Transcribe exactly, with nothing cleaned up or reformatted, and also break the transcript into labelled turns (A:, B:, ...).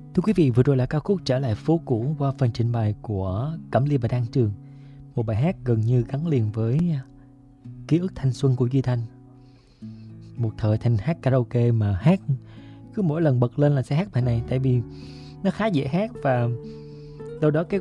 A: Thưa quý vị, vừa rồi là ca khúc Trở lại phố cũ qua phần trình bày của Cẩm Ly và Đan Trường. Một bài hát gần như gắn liền với ký ức thanh xuân của Duy Thanh. Một thời Thanh hát karaoke mà hát cứ mỗi lần bật lên là sẽ hát bài này, tại vì nó khá dễ hát và đâu đó cái